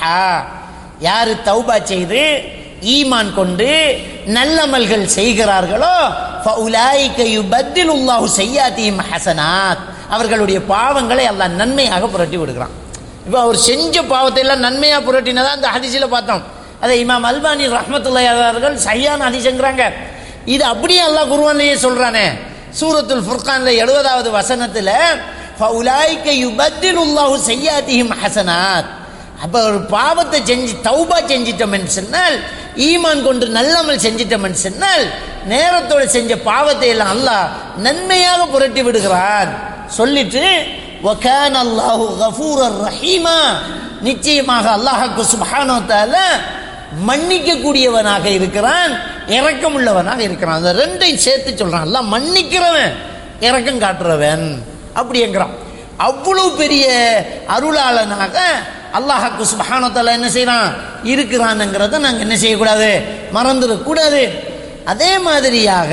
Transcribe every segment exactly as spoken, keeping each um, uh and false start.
அஸ்லஹா, யாரு தௌபா செய்து ஈமான் கொண்டு நல்லமல்கள் செய்கிறார்களோ ஃபஉலாயிக யுபத்திலுல்லாஹு ஸய்யாத்திஹிம் ஹஸனாத், அவர்களுடைய பாவங்களை அல்லாஹ் நன்மையாக புரட்டி விடுகிறான். இப்போ அவர் செஞ்ச பாவத்தை எல்லாம் நன்மையாக புரட்டினதா அந்த ஹதீஸில் பார்த்தோம். அதை இமாம் அல்பானி ரஹ்மத்துல்லாஹி அலைஹி அவர்கள் சஹீஹான ஹதீஸ்ங்கறாங்க. இது அப்படியே அல்லாஹ் குர்ஆன்லயே சொல்றானே, சூரத்துல் ஃபுர்கான்ல எழுபதாவது வசனத்துல ஃபஉலாயிக யுபத்திலுல்லாஹு ஸய்யாத்திஹிம் ஹஸனாத். அப்போ ஒரு பாவத்தை செஞ்சு தௌபா செஞ்சிட்டோம்னு சொன்னால், ஈமான் கொண்டு நல்லமல் செஞ்சிட்டோம்னு சொன்னால், நேரத்தோடு செஞ்ச பாவத்தை எல்லாம் அல்லாஹ் நன்மையாக புரட்டி விடுகிறான். சொல்லிட்டு வகான அல்லாஹு கஃபூரர் ரஹீமா, நிச்சயமாக அல்லாஹ் சுப்ஹானஹு வ தஆலா மன்னிக்க கூடியவனாக இருக்கிறான், இரக்கம் உள்ளவனாக இருக்கிறான். அந்த ரெண்டையும் சேர்த்து சொல்றான். அல்லாஹ் மன்னிக்கிறவன், இரக்கம் காட்டுறவன் அப்படிங்கிறான். அவ்வளவு பெரிய அருளாளனாக அல்லாஹ் சுப்ஹானஹு வ தஆலா என்ன செய்யறான், இருக்கிறான்ங்கிறத நாங்கள் என்ன செய்யக்கூடாது, மறந்துடக்கூடாது. அதே மாதிரியாக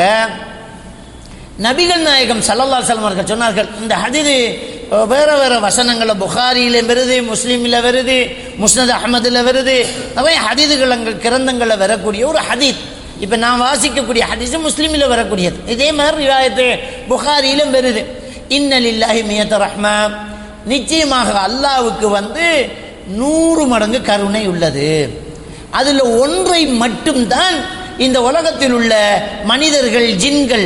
நபிகள் நாயகம் ஸல்லல்லாஹு அலைஹி வஸல்லம் அவர்கள் சொன்னார்கள். இந்த ஹதீஸ் வேற வேற வசனங்களை புகாரியில வருது, முஸ்லீமில் வருது, முஸ்னத் அஹ்மதுல வருது, நிறைய ஹதீதுகள் கிரந்தங்களில் வரக்கூடிய ஒரு ஹதீஸ். இப்போ நான் வாசிக்கக்கூடிய ஹதீஸ் முஸ்லீமில் வரக்கூடியது. இதே மாதிரி ரிவாயத்து புகாரியிலும் வருது. இன்ன லில்லாஹி மியத ரஹ்மா, நிச்சயமாக அல்லாஹ்வுக்கு வந்து நூறு மடங்கு கருணை உள்ளது. அதில் ஒன்றை மட்டும்தான் இந்த உலகத்தில் உள்ள மனிதர்கள் ஜின்கள்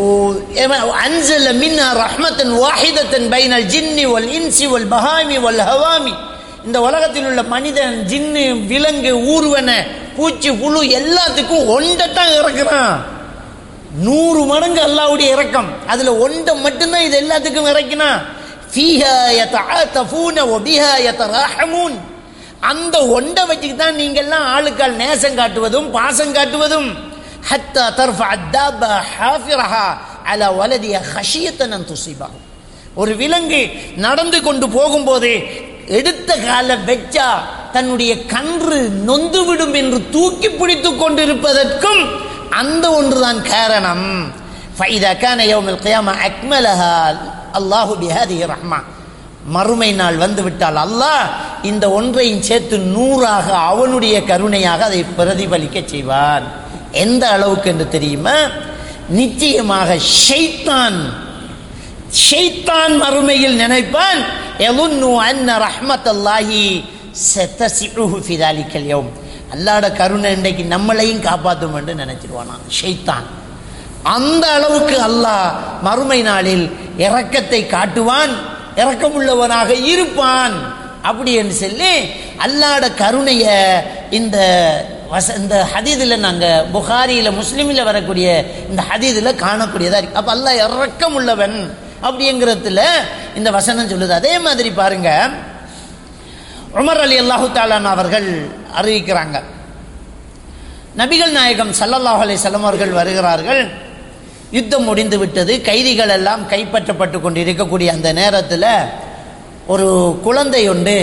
அன்ஸல மின்னா ரஹ்மத்தன் வாஹிதத்தன் பைனல் ஜின்னி வல் இன்சி வல் பஹாமி வல் ஹவாமி, இந்த உலகத்தில் உள்ள மனிதன் ஜின்னு விலங்கு ஊர்வன பூச்சி புழு எல்லாத்துக்கும் ஒன்றைத்தான் இறக்குறான். நூறு மடங்கு அல்லாஹ்வுடைய இரக்கம், அதுல ஒன்றை மட்டும்தான் இது எல்லாத்துக்கும் இறக்கினா. ஃபீஹா யதஆதஃபூன வ பிஹா யதராஹமூன், அந்த ஒன்றை வச்சுக்கு தான் நீங்கள்லாம் ஆளுக்கால் நேசம் காட்டுவதும் பாசம் காட்டுவதும். ஹத்தா தர்ஃபஅ அத்தாபா ஹாஃபிரஹா அலா வலதிஹா ஹஷியத்தன் அன் துஸீபஹு, ஒரு விலங்கு நடந்து கொண்டு போகும்போது எடுத்த கால வெச்சா தன்னுடைய கன்று நொந்துவிடும் என்று தூக்கி பிடித்து கொண்டிருப்பதற்கும் அந்த ஒன்றுதான் காரணம். ஃபைதா கான யௌமுல் கியாமா அக்மலஹா அல்லாஹு பிஹாதிஹி ரஹ்மா, மறுமை நாள் வந்துவிட்டால் அல்லாஹ் இந்த ஒன்றையும் சேர்த்து நூறாக அவனுடைய கருணையாக அதை பிரதிபலிக்க செய்வான். எந்த அளவுக்கு என்று தெரியுமா? நிச்சயமாக ஷைத்தான் ஷைத்தான் மறுமையில் நினைப்பான், யظنு அன்ன ரஹ்மத்தல்லாஹி சதஸிஉஹு ஃபி ذلிகல் யௌம், அல்லாஹ்வுடைய கருணை இன்றைக்கு நம்மளையும் காப்பாற்றும் என்று நினைச்சிருவானா ஷைத்தான். அந்த அளவுக்கு அல்லாஹ் மறுமை நாளில் இரக்கத்தை காட்டுவான், இரக்கமுள்ளவனாக இருப்பான். அப்படி என்று சொல்லி அல்லாஹ்வுடைய கருணைய இந்த வச இந்த ஹதீதில் நாங்கள் புகாரியில் முஸ்லீமில் வரக்கூடிய இந்த ஹதீதில் காணக்கூடியதாக இருக்கு. அப்போ அல்லாஹ் இரக்கம் உள்ளவன் அப்படிங்கிறதுல இந்த வசனம் சொல்லுது. அதே மாதிரி பாருங்க, உமர் ரலியல்லாஹு தஆலா அவர்கள் அறிவிக்கிறாங்க, நபிகள் நாயகம் ஸல்லல்லாஹு அலைஹி வஸல்லம் அவர்கள் வருகிறார்கள். யுத்தம் முடிந்து விட்டது, கைதிகள் எல்லாம் கைப்பற்றப்பட்டு கொண்டு இருக்கக்கூடிய அந்த நேரத்தில் ஒரு குழந்தை ஒன்று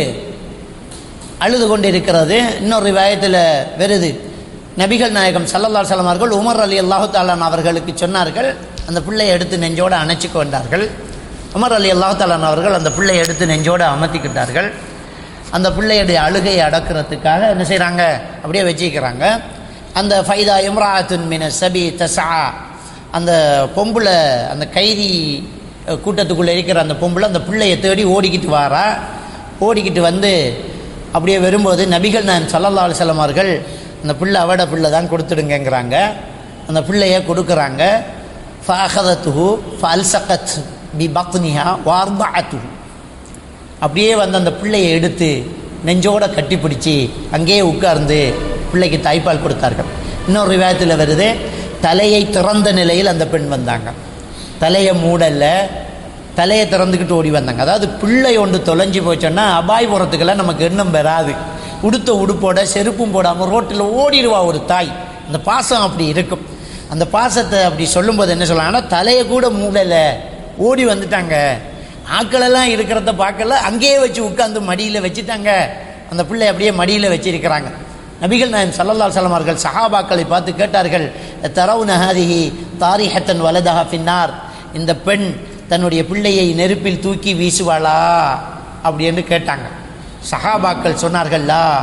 அழுது கொண்டு இருக்கிறது. இன்னொரு ரிவாயத்தில் வருது, நபிகள் நாயகம் ஸல்லல்லாஹு அலைஹி வஸல்லம் அவர்கள் உமர் ரலியல்லாஹு தஆலா அவர்களுக்கு சொன்னார்கள், அந்த பிள்ளையை எடுத்து நெஞ்சோடு அணைச்சி கொண்டார்கள். உமர் ரலியல்லாஹு தஆலா அவர்கள் அந்த பிள்ளையை எடுத்து நெஞ்சோடு அமர்த்திக்கிட்டார்கள். அந்த பிள்ளையுடைய அழுகையை அடக்கிறதுக்காக என்ன செய்கிறாங்க, அப்படியே வச்சுக்கிறாங்க. அந்த ஃபைதா இம்ராஅத்துன் மின சபி தஸா, அந்த பொம்பளை அந்த கைதி கூட்டத்துக்குள்ளே இருக்கிற அந்த பொம்பளை அந்த பிள்ளையை தேடி ஓடிக்கிட்டு வாரா. ஓடிக்கிட்டு வந்து அப்படியே வரும்போது நபிகள் நாயகம் ஸல்லல்லாஹு அலைஹி வஸல்லம் அவர்கள் அந்த பிள்ளை அவட பிள்ளை தான் கொடுத்துடுங்கிறாங்க. அந்த பிள்ளையை கொடுக்குறாங்க. ஃபஅഖதத்துஹு ஃபஅல்ஸகத் பி பத்னிஹா வஅர்தஅத்துஹு, அப்படியே வந்து அந்த பிள்ளையை எடுத்து நெஞ்சோட கட்டி பிடிச்சி அங்கேயே உட்கார்ந்து பிள்ளைக்கு தாய்ப்பால் கொடுத்தார்கள். இன்னொரு ரிவாயத்தில் வருது, தலையை திறந்த நிலையில் அந்த பெண் வந்தாங்க, தலையை மூடல, தலையை திறந்துக்கிட்டு ஓடி வந்தாங்க. அதாவது பிள்ளை ஒன்று தொலைஞ்சி போச்சோன்னா அபாய் போகிறதுக்கெல்லாம் நமக்கு எண்ணம் பெறாது. உடுத்த உடுப்போட செருப்பும் போடாமல் ரோட்டில் ஓடிடுவா ஒரு தாய். அந்த பாசம் அப்படி இருக்கும். அந்த பாசத்தை அப்படி சொல்லும்போது என்ன சொல்லலாம், ஆனால் தலையை கூட மூடலை, ஓடி வந்துட்டாங்க. ஆக்களெல்லாம் இருக்கிறத பார்க்கல, அங்கேயே வச்சு உட்காந்து மடியில் வச்சுட்டாங்க. அந்த பிள்ளை அப்படியே மடியில் வச்சிருக்கிறாங்க. நபிகள் நாயகம் ஸல்லல்லாஹு அலைஹி வஸல்லம் அவர்கள் சஹாபாக்களை பார்த்து கேட்டார்கள், தரவுன ஹாதிஹி தாரிஹத்தன் வலதஹா ஃபின்னார், இந்த பெண் தன்னுடைய பிள்ளையை நெருப்பில் தூக்கி வீசுவாளா அப்படின்னு கேட்டாங்க. சஹாபாக்கள் சொன்னார்கள், லா